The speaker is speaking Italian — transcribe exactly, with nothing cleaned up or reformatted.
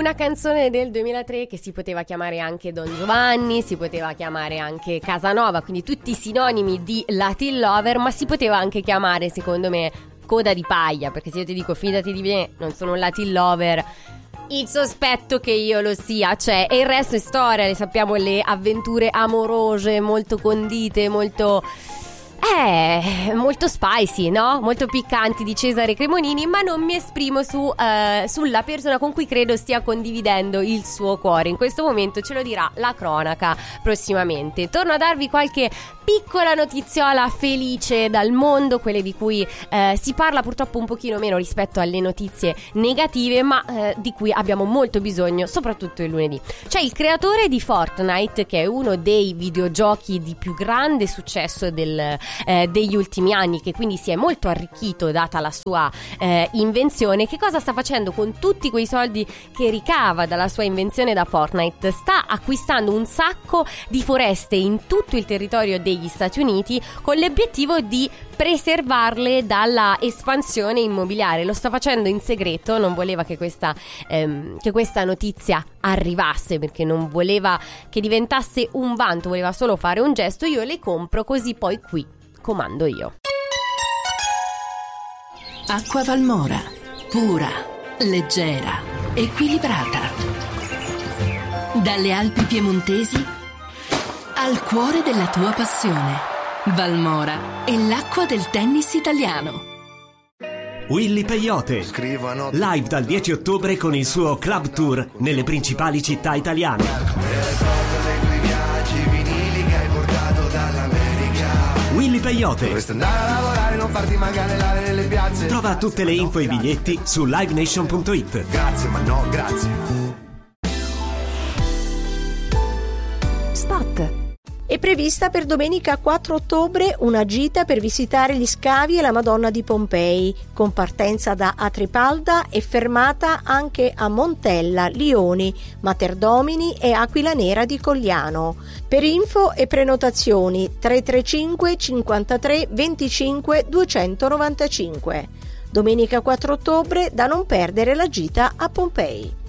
Una canzone del duemilatré che si poteva chiamare anche Don Giovanni, si poteva chiamare anche Casanova, quindi tutti sinonimi di Latin Lover, ma si poteva anche chiamare, secondo me, Coda di paglia, perché se io ti dico fidati di me, non sono un Latin Lover, il sospetto che io lo sia c'è, e il resto è storia, le sappiamo, le avventure amorose molto condite, molto... Eh, molto spicy, no? Molto piccanti di Cesare Cremonini, ma non mi esprimo su, eh, sulla persona con cui credo stia condividendo il suo cuore. In questo momento ce lo dirà la cronaca prossimamente. Torno a darvi qualche piccola notiziola felice dal mondo, quelle di cui eh, si parla purtroppo un pochino meno rispetto alle notizie negative, ma eh, di cui abbiamo molto bisogno, soprattutto il lunedì. C'è il creatore di Fortnite, che è uno dei videogiochi di più grande successo del Eh, degli ultimi anni, che quindi si è molto arricchito data la sua eh, invenzione. Che cosa sta facendo con tutti quei soldi che ricava dalla sua invenzione da Fortnite? Sta acquistando un sacco di foreste in tutto il territorio degli Stati Uniti con l'obiettivo di preservarle dalla espansione immobiliare. Lo sta facendo in segreto, non voleva che questa, ehm, che questa notizia arrivasse, perché non voleva che diventasse un vanto, voleva solo fare un gesto. Io le compro, così poi qui comando io. Acqua Valmora, pura, leggera, equilibrata. Dalle Alpi piemontesi al cuore della tua passione. Valmora è l'acqua del tennis italiano. Willy Peyote, live dal dieci ottobre con il suo club tour nelle principali città italiane. Willy Peyote. Trova tutte le info e i biglietti su live nation punto it. Grazie, ma no, grazie. Spot. È prevista per domenica quattro ottobre una gita per visitare gli scavi e la Madonna di Pompei, con partenza da Atripalda e fermata anche a Montella, Lioni, Materdomini e Aquila Nera di Cogliano. Per info e prenotazioni tre tre cinque cinquantatré venticinque duecentonovantacinque. Domenica quattro ottobre, da non perdere la gita a Pompei.